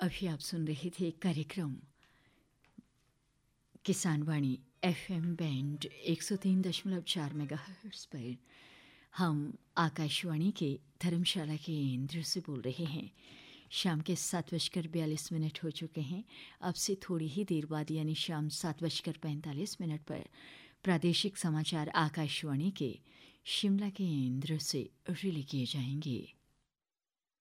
अभी आप सुन रहे थे कार्यक्रम किसान वाणी FM बैंड 103.4 मेगाहर्ट्ज़ पर। हम आकाशवाणी के धर्मशाला के केंद्र से बोल रहे हैं। शाम के 7:42 हो चुके हैं। अब से थोड़ी ही देर बाद यानी शाम 7:45 पर प्रादेशिक समाचार आकाशवाणी के शिमला के केंद्र से रिले किए जाएंगे।